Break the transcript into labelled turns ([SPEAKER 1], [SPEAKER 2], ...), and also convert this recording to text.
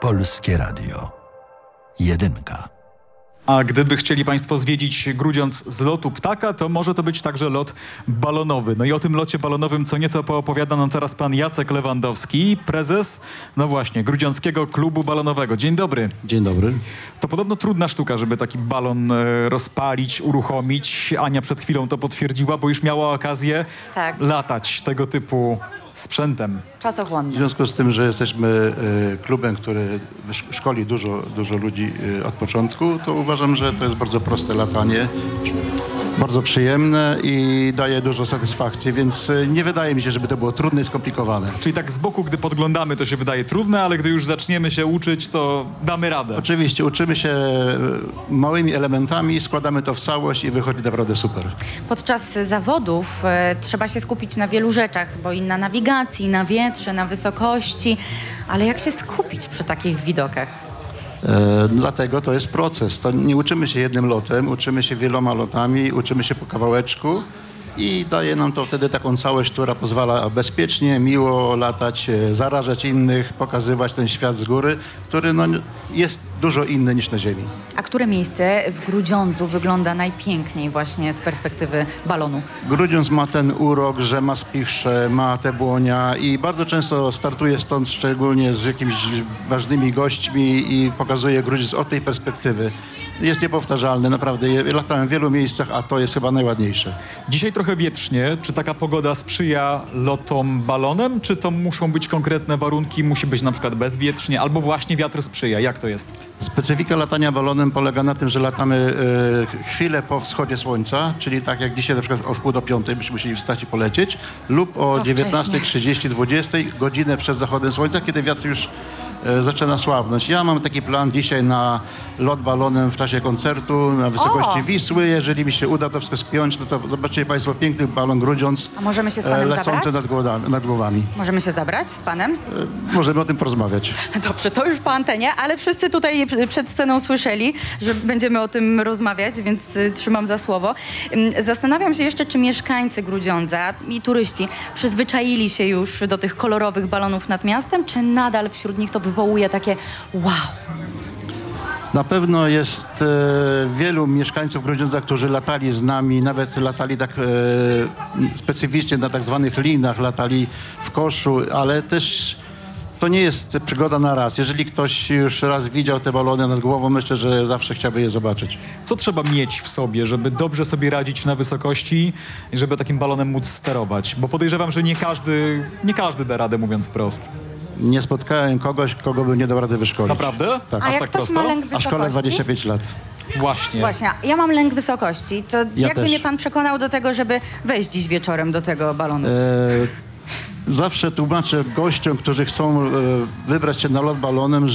[SPEAKER 1] Polskie Radio. Jedynka.
[SPEAKER 2] A gdyby chcieli Państwo zwiedzić Grudziądz z lotu ptaka, to może to być także lot balonowy. No i o tym locie balonowym co nieco poopowiada nam teraz pan Jacek Lewandowski, prezes, no właśnie, Grudziąckiego Klubu Balonowego. Dzień dobry.
[SPEAKER 3] Dzień dobry.
[SPEAKER 2] To podobno trudna sztuka, żeby taki balon rozpalić, uruchomić. Ania przed chwilą to potwierdziła, bo już miała okazję latać tego typu sprzętem.
[SPEAKER 3] W
[SPEAKER 4] Czasochłonne.
[SPEAKER 3] związku z tym, że jesteśmy klubem, który szkoli dużo ludzi od początku, to uważam, że to jest bardzo proste latanie, bardzo przyjemne i daje dużo satysfakcji, więc nie wydaje mi się, żeby to było trudne i skomplikowane.
[SPEAKER 2] Czyli tak z boku, gdy podglądamy, to się wydaje trudne, ale gdy już zaczniemy się uczyć, to damy radę.
[SPEAKER 3] Oczywiście uczymy się małymi elementami, składamy to w całość i wychodzi naprawdę super.
[SPEAKER 4] Podczas zawodów trzeba się skupić na wielu rzeczach, bo i na nawigacji, na wietrze, na wysokości, ale jak się skupić przy takich widokach?
[SPEAKER 3] Dlatego to jest proces. To nie uczymy się jednym lotem, uczymy się wieloma lotami, uczymy się po kawałeczku i daje nam to wtedy taką całość, która pozwala bezpiecznie, miło latać, zarażać innych, pokazywać ten świat z góry, który jest dużo inny niż na ziemi.
[SPEAKER 4] A które miejsce w Grudziądzu wygląda najpiękniej właśnie z perspektywy balonu?
[SPEAKER 3] Grudziądz ma ten urok, że ma spichrze, ma te błonia i bardzo często startuje stąd szczególnie z jakimiś ważnymi gośćmi i pokazuje Grudziądz od tej perspektywy. Jest niepowtarzalny, naprawdę. Latałem w wielu miejscach, a to jest chyba najładniejsze.
[SPEAKER 2] Dzisiaj trochę wietrznie. Czy taka pogoda sprzyja lotom balonem, czy to muszą być konkretne warunki? Musi być na przykład bezwietrznie, albo właśnie wiatr sprzyja. Jak to jest?
[SPEAKER 3] Specyfika latania balonem polega na tym, że latamy chwilę po wschodzie słońca, czyli tak jak dzisiaj na przykład o 4:45 byśmy musieli wstać i polecieć, lub o 19:30, 20:00, godzinę przed zachodem słońca, kiedy wiatr już zaczyna słabnąć. Ja mam taki plan dzisiaj na lot balonem w czasie koncertu na wysokości Wisły. Jeżeli mi się uda to wszystko spiąć, no to zobaczycie Państwo piękny balon Grudziądz
[SPEAKER 4] A możemy się z panem
[SPEAKER 3] lecący
[SPEAKER 4] zabrać?
[SPEAKER 3] nad głowami.
[SPEAKER 4] Możemy się zabrać z panem?
[SPEAKER 3] Możemy o tym porozmawiać.
[SPEAKER 4] Dobrze, to już po antenie, ale wszyscy tutaj przed sceną słyszeli, że będziemy o tym rozmawiać, więc trzymam za słowo. Zastanawiam się jeszcze, czy mieszkańcy Grudziądza i turyści przyzwyczaili się już do tych kolorowych balonów nad miastem, czy nadal wśród nich to wywołuje takie wow?
[SPEAKER 3] Na pewno jest wielu mieszkańców Grudziądza, którzy latali z nami, nawet latali tak specyficznie na tak zwanych linach, latali w koszu, ale też to nie jest przygoda na raz. Jeżeli ktoś już raz widział te balony nad głową, myślę, że zawsze chciałby je zobaczyć.
[SPEAKER 2] Co trzeba mieć w sobie, żeby dobrze sobie radzić na wysokości i żeby takim balonem móc sterować? Bo podejrzewam, że nie każdy da radę, mówiąc wprost.
[SPEAKER 3] Nie spotkałem kogoś, kogo by nie dał rady wyszkolić.
[SPEAKER 2] Naprawdę?
[SPEAKER 3] Tak.
[SPEAKER 4] A
[SPEAKER 2] Aż
[SPEAKER 4] jak
[SPEAKER 2] tak
[SPEAKER 4] ktoś
[SPEAKER 2] prosto?
[SPEAKER 4] ma lęk
[SPEAKER 3] A
[SPEAKER 4] wysokości?
[SPEAKER 3] szkole 25 lat.
[SPEAKER 2] Właśnie.
[SPEAKER 4] Właśnie, ja mam lęk wysokości. To jakby
[SPEAKER 3] też.
[SPEAKER 4] mnie pan przekonał do tego, żeby wejść dziś wieczorem do tego balonu?
[SPEAKER 3] Zawsze tłumaczę gościom, którzy chcą wybrać się na lot balonem,